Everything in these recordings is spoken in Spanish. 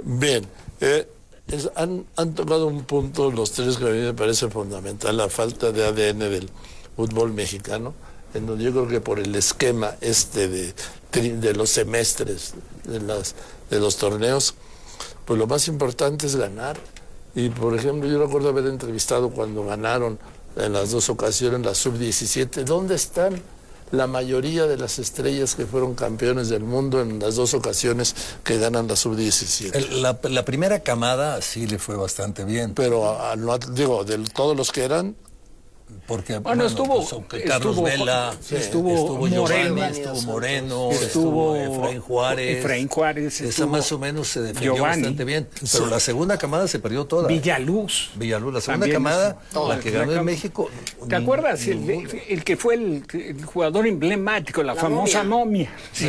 Bien, han tocado un punto los tres que a mí me parece fundamental, la falta de ADN del fútbol mexicano, en donde yo creo que por el esquema de los semestres, de los torneos, pues lo más importante es ganar. Y por ejemplo, yo recuerdo haber entrevistado cuando ganaron en las dos ocasiones la sub-17, ¿dónde están la mayoría de las estrellas que fueron campeones del mundo en las dos ocasiones que ganan la sub-17? La primera camada sí le fue bastante bien. Pero, digo, de todos los que eran... Porque, bueno, estuvo Carlos Vela, estuvo Giovanni, estuvo Moreno, estuvo Efraín Juárez. Esa más o menos se defendió bastante bien. Pero la segunda camada se perdió toda. Villaluz, la segunda camada, la que ganó en México. ¿Te acuerdas? El que fue el jugador emblemático, la famosa momia. Sí.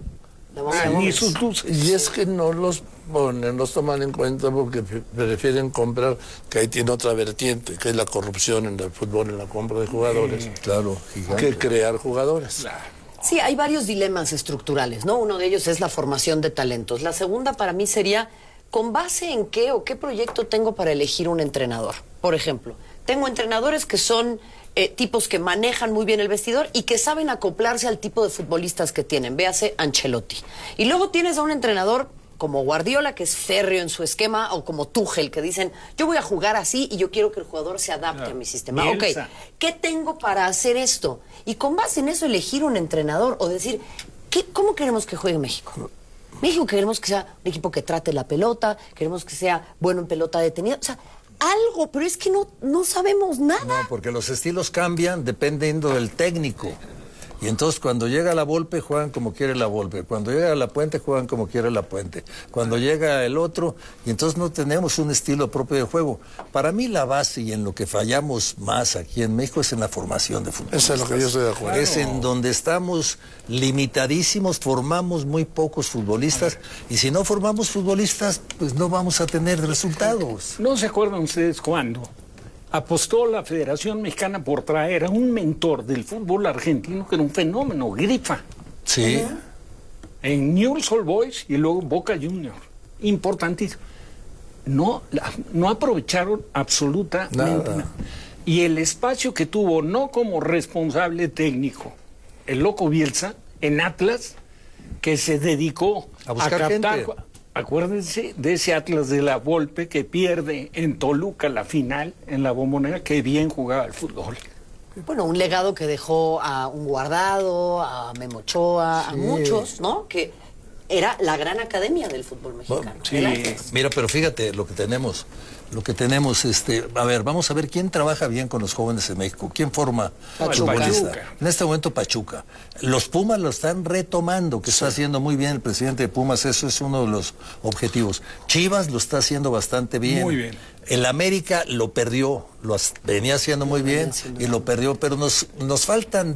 Y es que no los toman en cuenta porque prefieren comprar, que ahí tiene otra vertiente, que es la corrupción en el fútbol, en la compra de jugadores. Claro, que crear jugadores. Sí, hay varios dilemas estructurales, ¿no? Uno de ellos es la formación de talentos. La segunda para mí sería, ¿con base en qué o qué proyecto tengo para elegir un entrenador? Por ejemplo, tengo entrenadores que son tipos que manejan muy bien el vestidor y que saben acoplarse al tipo de futbolistas que tienen. Véase Ancelotti. Y luego tienes a un entrenador como Guardiola, que es férreo en su esquema, o como Tuchel, que dicen, yo voy a jugar así y yo quiero que el jugador se adapte a mi sistema. Bielsa. Ok, ¿qué tengo para hacer esto? Y con base en eso elegir un entrenador o decir, ¿cómo queremos que juegue México? México queremos que sea un equipo que trate la pelota, queremos que sea bueno en pelota detenida, o sea, algo, pero es que no sabemos nada. No, porque los estilos cambian dependiendo del técnico. Y entonces cuando llega la Volpe juegan como quiere la Volpe, cuando llega la Puente juegan como quiere la Puente, cuando llega el otro, y entonces no tenemos un estilo propio de juego. Para mí la base y en lo que fallamos más aquí en México es en la formación de futbolistas. Eso es lo que yo estoy de acuerdo. Es en donde estamos limitadísimos, formamos muy pocos futbolistas, y si no formamos futbolistas, pues no vamos a tener resultados. ¿No se acuerdan ustedes cuándo apostó la Federación Mexicana por traer a un mentor del fútbol argentino que era un fenómeno, Grifa? Sí. En Newell's Old Boys y luego Boca Juniors. Importantísimo. No aprovecharon absolutamente nada. Y el espacio que tuvo, no como responsable técnico, el loco Bielsa, en Atlas, que se dedicó a buscar captar gente. Acuérdense de ese Atlas de la Volpe que pierde en Toluca la final en la Bombonera, que bien jugaba el fútbol. Bueno, un legado que dejó a un Guardado, a Memo Ochoa, a muchos, ¿no? Que era la gran academia del fútbol mexicano. Sí. Mira, pero fíjate lo que tenemos, a ver, vamos a ver quién trabaja bien con los jóvenes en México, quién forma futbolista. En este momento Pachuca. Los Pumas lo están retomando, que está haciendo muy bien el presidente de Pumas, eso es uno de los objetivos. Chivas lo está haciendo bastante bien. Muy bien. El América lo perdió, venía haciendo muy bien y lo perdió, pero nos faltan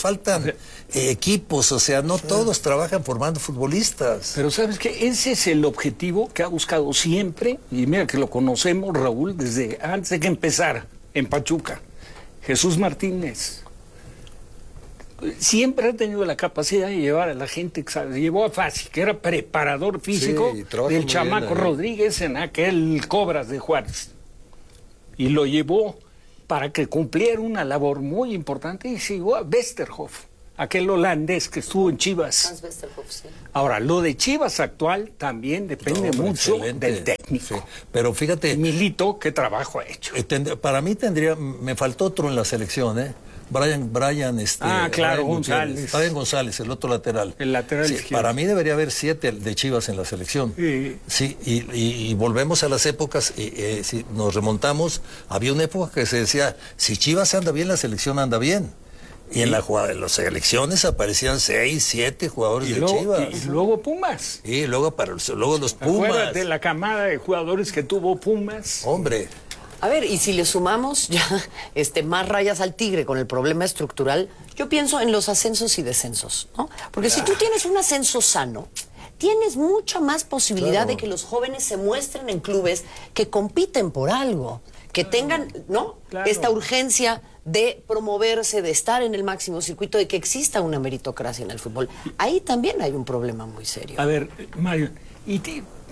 equipos, o sea, no todos trabajan formando futbolistas. Pero ¿sabes qué? Ese es el objetivo que ha buscado siempre, y mira que lo conocemos, Raúl, desde antes de que empezara en Pachuca. Jesús Martínez siempre ha tenido la capacidad de llevar a la gente, llevó a Fassi, que era preparador físico del chamaco Rodríguez en aquel Cobras de Juárez, y lo llevó para que cumpliera una labor muy importante, y se llevó a Westerhoff, aquel holandés que estuvo en Chivas. Hans Westerhoff, sí. Ahora, lo de Chivas actual también depende mucho del técnico. Sí. Pero fíjate, Milito, ¿qué trabajo ha hecho? Para mí me faltó otro en la selección, Brian González. Brian González, el otro lateral. El lateral izquierdo. Para mí debería haber 7 de Chivas en la selección. Sí, y volvemos a las épocas, si nos remontamos, había una época que se decía, si Chivas anda bien, la selección anda bien. Y en las elecciones aparecían 6, 7 jugadores de Chivas. Y luego Pumas. Y luego los Pumas. Acuérdate de la camada de jugadores que tuvo Pumas. Hombre. A ver, y si le sumamos ya más rayas al tigre con el problema estructural, yo pienso en los ascensos y descensos, ¿no? Porque si tú tienes un ascenso sano, tienes mucha más posibilidad de que los jóvenes se muestren en clubes que compiten por algo, que tengan, ¿no? Esta urgencia de promoverse, de estar en el máximo circuito, de que exista una meritocracia en el fútbol. Ahí también hay un problema muy serio. A ver, Mario,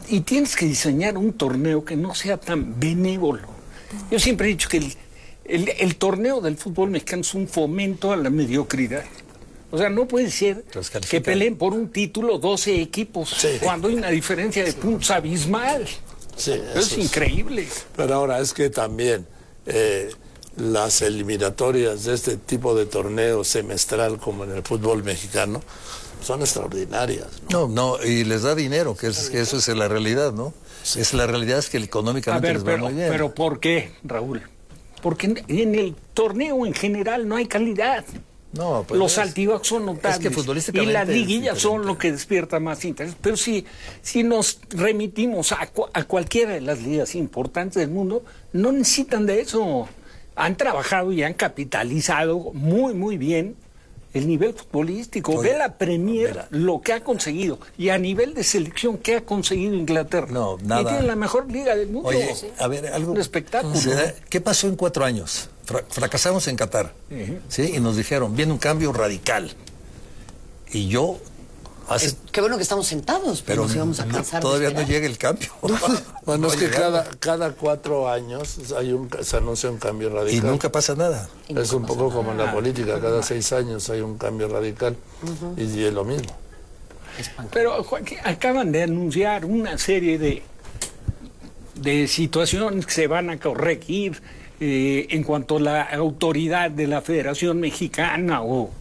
y tienes que diseñar un torneo que no sea tan benévolo. Yo siempre he dicho que el torneo del fútbol mexicano es un fomento a la mediocridad. O sea, no puede ser que peleen por un título 12 equipos cuando hay una diferencia de puntos abismal. Sí, es increíble. Pero ahora es que también las eliminatorias de este tipo de torneo semestral como en el fútbol mexicano son extraordinarias. No, y les da dinero, que eso es la realidad, ¿no? Sí. La realidad es que económicamente les va muy bien. Pero ¿por qué, Raúl? Porque en el torneo en general no hay calidad. No, pues los altibajos son notables. Es que futbolísticamente y las liguillas son lo que despierta más interés. Pero si nos remitimos a cualquiera de las ligas importantes del mundo, no necesitan de eso. Han trabajado y han capitalizado muy, muy bien el nivel futbolístico. Oye, ve la Premier lo que ha conseguido. Y a nivel de selección, ¿qué ha conseguido Inglaterra? No, nada. Y tiene la mejor liga del mundo. Oye, a ver, algo. Un espectáculo. ¿Qué pasó en 4 años? Fracasamos en Qatar. ¿Sí? Y nos dijeron, viene un cambio radical. Y yo... Qué bueno que estamos sentados, pero nos íbamos a cansar. Todavía no llega el cambio. Bueno, es que cada 4 años se anuncia un cambio radical. Y nunca pasa nada. Es un poco como en la política, cada 6 años hay un cambio radical y es lo mismo. Pero acaban de anunciar una serie de situaciones que se van a corregir en cuanto a la autoridad de la Federación Mexicana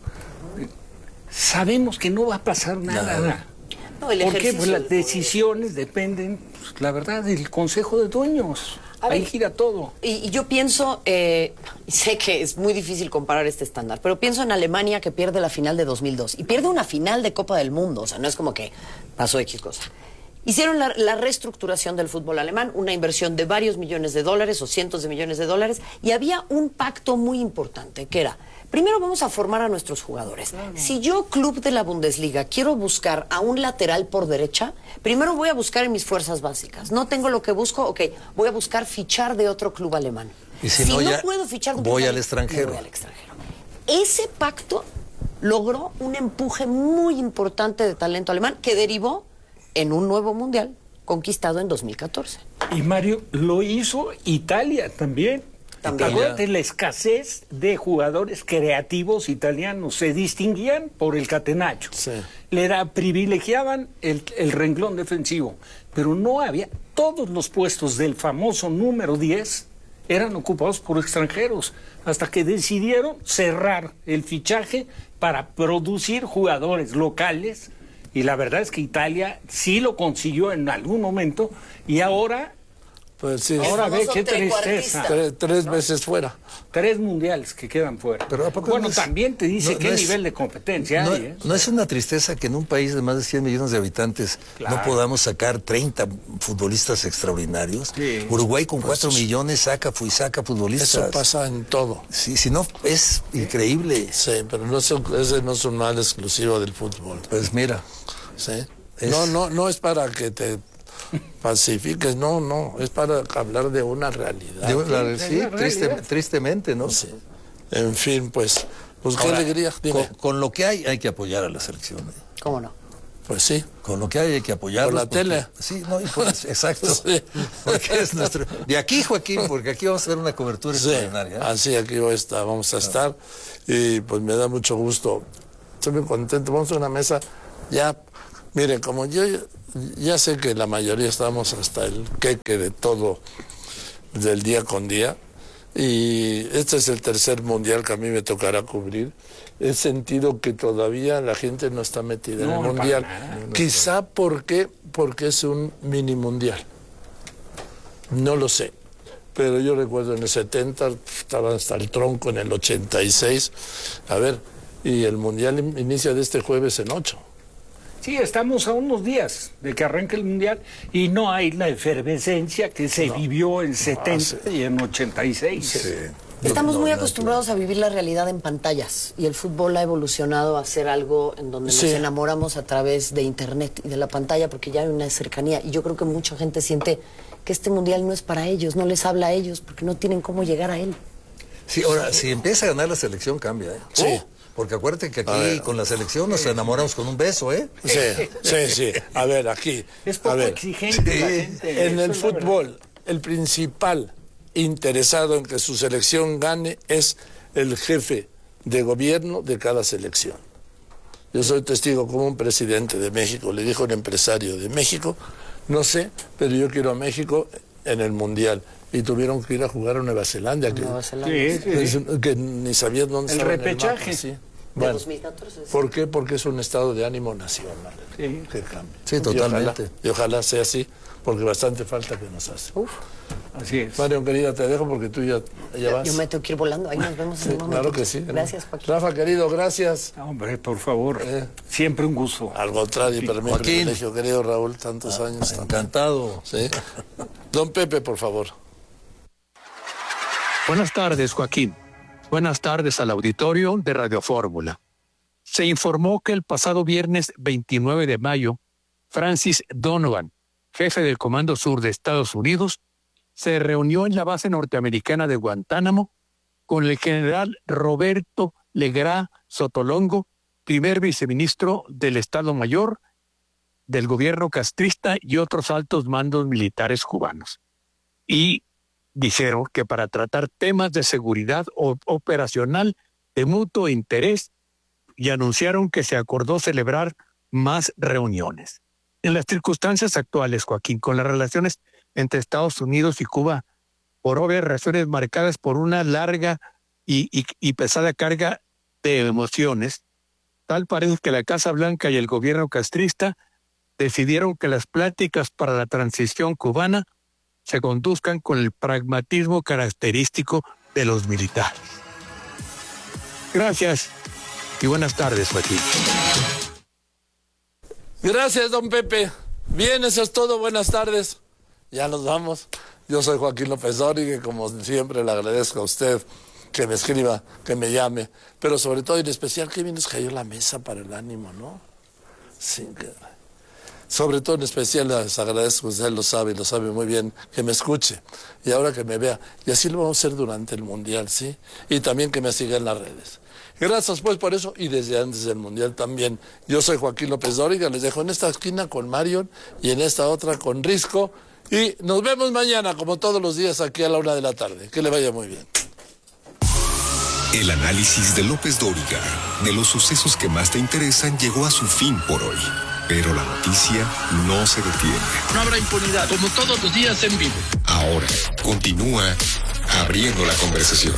sabemos que no va a pasar nada. No, ¿Por qué? Pues las decisiones dependen, pues, la verdad, del Consejo de Dueños. Ahí gira todo. Y yo pienso, sé que es muy difícil comparar este estándar, pero pienso en Alemania que pierde la final de 2002 y pierde una final de Copa del Mundo. O sea, no es como que pasó X cosa. Hicieron la reestructuración del fútbol alemán, una inversión de varios millones de dólares o cientos de millones de dólares, y había un pacto muy importante, que era, primero vamos a formar a nuestros jugadores. Si yo, club de la Bundesliga, quiero buscar a un lateral por derecha, primero voy a buscar en mis fuerzas básicas. No tengo lo que busco, ok, voy a buscar fichar de otro club alemán. Y si no puedo fichar de un voy al extranjero. Voy al extranjero. Ese pacto logró un empuje muy importante de talento alemán que derivó en un nuevo mundial conquistado en 2014. Y Mario, lo hizo Italia también. Acuérdate la escasez de jugadores creativos italianos. Se distinguían por el catenaccio. Sí. Privilegiaban el renglón defensivo. Pero no había... Todos los puestos del famoso número 10 eran ocupados por extranjeros. Hasta que decidieron cerrar el fichaje para producir jugadores locales. Y la verdad es que Italia sí lo consiguió en algún momento y ahora, pues sí, ahora ve qué tristeza. 3 veces fuera. 3 mundiales que quedan fuera. Pero ¿a poco bueno, no es, también te dice qué nivel de competencia hay. No es una tristeza que en un país de más de 100 millones de habitantes no podamos sacar 30 futbolistas extraordinarios. Sí. Uruguay con 4 millones saca futbolistas. Eso pasa en todo. Sí, si no, es increíble. Sí, pero ese no es un mal exclusivo del fútbol. Pues mira. Sí. No es para que te pacifiques, no, es para hablar de una realidad. Tristemente, ¿no? Sí. En fin, pues qué alegría. Con lo que hay que apoyar a la selección. ¿Cómo no? Pues sí. Con lo que hay que apoyar. Por la tele. Sí, no, exacto. Sí. Porque es nuestro... De aquí, Joaquín, porque aquí vamos a hacer una cobertura extraordinaria. Así, aquí vamos a estar. Y pues me da mucho gusto. Estoy muy contento. Vamos a una mesa ya... Miren, como yo ya sé que la mayoría estamos hasta el queque de todo del día con día, y este es el tercer mundial que a mí me tocará cubrir, he sentido que todavía la gente no está metida en el mundial. Quizá porque es un mini mundial. No lo sé. Pero yo recuerdo en el 70, estaba hasta el tronco en el 86. A ver, y el mundial inicia de este jueves en 8. Sí, estamos a unos días de que arranque el mundial y no hay la efervescencia que se vivió en 70 y en 86. Sí. Estamos muy acostumbrados a vivir la realidad en pantallas y el fútbol ha evolucionado a ser algo en donde nos enamoramos a través de internet y de la pantalla porque ya hay una cercanía y yo creo que mucha gente siente que este mundial no es para ellos, no les habla a ellos porque no tienen cómo llegar a él. Sí, ahora, si empieza a ganar la selección cambia, ¿eh? Sí. Porque acuérdate que aquí con la selección nos enamoramos con un beso, ¿eh? Sí. A ver, aquí. Es poco exigente la gente. En el fútbol, el principal interesado en que su selección gane es el jefe de gobierno de cada selección. Yo soy testigo como un presidente de México le dijo a un empresario de México, no sé, pero yo quiero a México en el Mundial. Y tuvieron que ir a jugar a Nueva Zelanda. Que ni sabían dónde estaba el repechaje. Sí. De Bueno, 2014. ¿por qué? Porque es un estado de ánimo nacional que cambia. Sí, totalmente. Y ojalá sea así, porque bastante falta que nos hace. Así es. Marion, querida, te dejo porque tú ya vas. Yo me tengo que ir volando. Ahí nos vemos en un momento. Claro que sí. Gracias, Joaquín. Rafa, querido, gracias. Hombre, por favor. Siempre un gusto. Al contrario, para mí un Joaquín. privilegio, querido Raúl, tantos años. Encantado. Sí. Don Pepe, por favor. Buenas tardes, Joaquín. Buenas tardes al auditorio de Radio Fórmula. Se informó que el pasado viernes 29 de mayo, Francis Donovan, jefe del Comando Sur de Estados Unidos, se reunió en la base norteamericana de Guantánamo con el general Roberto Legrá Sotolongo, primer viceministro del Estado Mayor del gobierno castrista y otros altos mandos militares cubanos. Y dijeron que para tratar temas de seguridad operacional de mutuo interés, y anunciaron que se acordó celebrar más reuniones. En las circunstancias actuales, Joaquín, con las relaciones entre Estados Unidos y Cuba, por obvias razones marcadas por una larga y pesada carga de emociones, tal parece que la Casa Blanca y el gobierno castrista decidieron que las pláticas para la transición cubana se conduzcan con el pragmatismo característico de los militares. Gracias y buenas tardes, Joaquín. Gracias, don Pepe. Bien, eso es todo. Buenas tardes. Ya nos vamos. Yo soy Joaquín López Dóriga y como siempre le agradezco a usted que me escriba, que me llame, pero sobre todo y en especial que bien nos cayó la mesa para el ánimo, ¿no? Sí, sobre todo en especial les agradezco, usted lo sabe y lo sabe muy bien, que me escuche y ahora que me vea. Y así lo vamos a hacer durante el Mundial, ¿sí? Y también que me siga en las redes. Gracias pues por eso y desde antes del Mundial también. Yo soy Joaquín López Dóriga, les dejo en esta esquina con Marion y en esta otra con Risco. Y nos vemos mañana, como todos los días, aquí a la 1 de la tarde. Que le vaya muy bien. El análisis de López Dóriga de los sucesos que más te interesan llegó a su fin por hoy. Pero la noticia no se detiene. No habrá impunidad, como todos los días en vivo. Ahora continúa abriendo la conversación.